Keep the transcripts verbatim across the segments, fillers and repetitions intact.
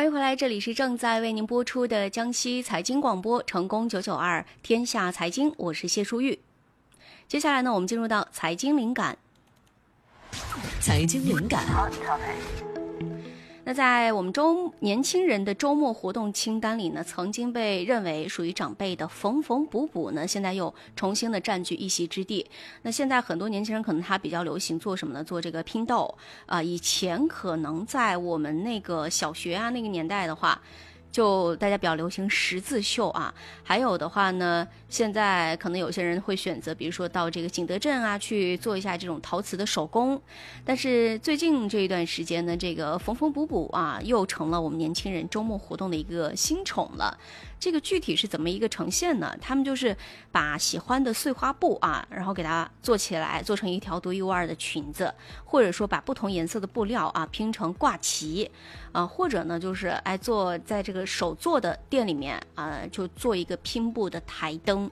欢迎回来，这里是正在为您播出的江西财经广播成功九九二天下财经，我是谢淑玉。接下来呢，我们进入到财经灵感。 财经灵感。 那在我们周年轻人的周末活动清单里呢，曾经被认为属于长辈的缝缝补补呢，现在又重新的占据一席之地。那现在很多年轻人可能他比较流行做什么呢？做这个拼豆啊、呃。以前可能在我们那个小学啊那个年代的话，就大家比较流行十字绣啊，还有的话呢，现在可能有些人会选择，比如说到这个景德镇啊去做一下这种陶瓷的手工。但是最近这一段时间呢，这个缝缝补补啊，又成了我们年轻人周末活动的一个新宠了。这个具体是怎么一个呈现呢？他们就是把喜欢的碎花布啊，然后给它做起来，做成一条独一无二的裙子，或者说把不同颜色的布料啊拼成挂旗啊，或者呢就是哎做在这个手做的店里面啊，就做一个拼布的台灯。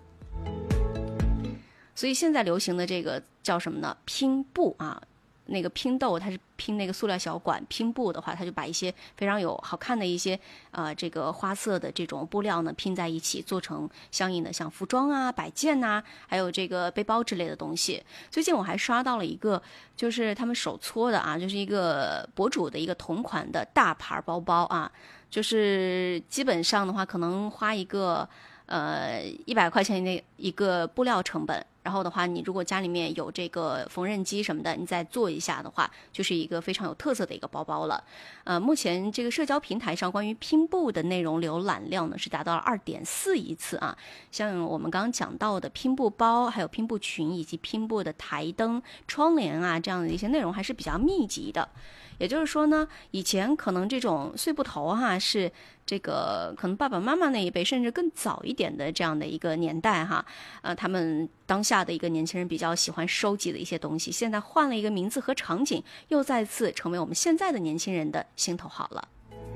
所以现在流行的这个叫什么呢？拼布啊。那个拼豆它是拼那个塑料小管，拼布的话它就把一些非常有好看的一些呃这个花色的这种布料呢拼在一起，做成相应的像服装啊、摆件呐、啊，还有这个背包之类的东西。最近我还刷到了一个就是他们手搓的啊，就是一个博主的一个同款的大牌包包啊，就是基本上的话可能花一个呃一百块钱的一个布料成本。然后的话，你如果家里面有这个缝纫机什么的，你再做一下的话，就是一个非常有特色的一个包包了。呃，目前这个社交平台上关于拼布的内容浏览量呢是达到了二点四亿次啊。像我们刚刚讲到的拼布包，还有拼布裙，以及拼布的台灯、窗帘啊这样的一些内容还是比较密集的。也就是说呢，以前可能这种碎布头哈是这个可能爸爸妈妈那一辈，甚至更早一点的这样的一个年代哈，呃，他们当下的一个年轻人比较喜欢收集的一些东西，现在换了一个名字和场景，又再次成为我们现在的年轻人的心头好了。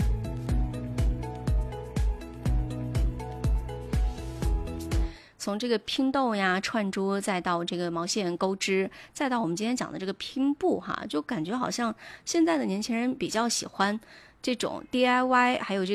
从这个拼豆呀、串珠，再到这个毛线钩织，再到我们今天讲的这个拼布哈，就感觉好像现在的年轻人比较喜欢这种 D I Y， 还有这个